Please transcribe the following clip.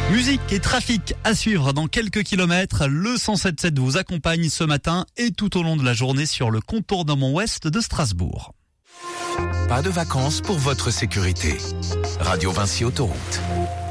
Musique et trafic à suivre dans quelques kilomètres. Le 107.7 vous accompagne ce matin et tout au long de la journée sur le contournement ouest de Strasbourg. Pas de vacances pour votre sécurité. Radio Vinci Autoroute.